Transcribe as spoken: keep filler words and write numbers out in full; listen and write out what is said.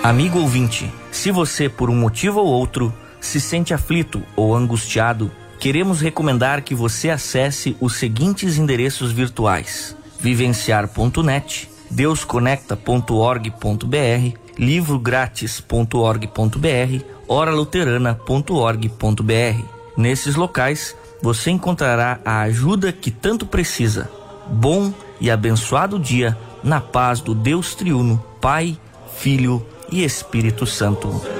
Amigo ouvinte, se você, por um motivo ou outro, se sente aflito ou angustiado, queremos recomendar que você acesse os seguintes endereços virtuais: vivenciar ponto net, deusconecta ponto org ponto br, livrogratis ponto org ponto br, oraluterana ponto org ponto br. Nesses locais, você encontrará a ajuda que tanto precisa. Bom e abençoado dia na paz do Deus triuno, Pai, Filho e Espírito Santo.